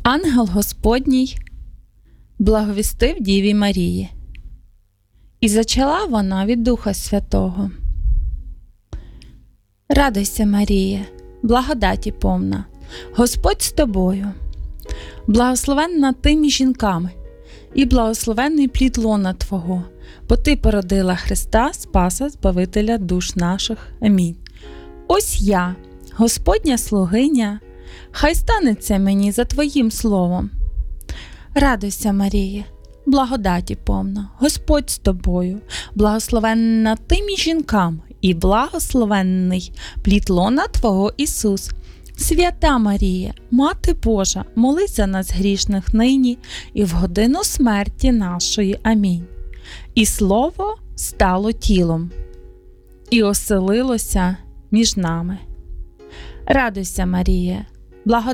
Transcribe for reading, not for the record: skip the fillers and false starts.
Ангел Господній благовістив Діві Марії, і зачала вона від Духа Святого. Радуйся, Маріє, благодаті повна, Господь з тобою, благословенна ти між жінками, і благословенний плід лона Твого, бо Ти породила Христа, Спаса, Збавителя душ наших. Амінь. Ось я, Господня слугиня, хай станеться мені за Твоїм словом. Радуйся, Маріє, благодаті повна, Господь з тобою, благословенна ти між жінками, і благословенний плід лона Твого, Ісус. Свята Марія, Мати Божа, молись за нас грішних нині і в годину смерті нашої. Амінь. І Слово стало тілом і оселилося між нами. Радуйся, Марія, благодать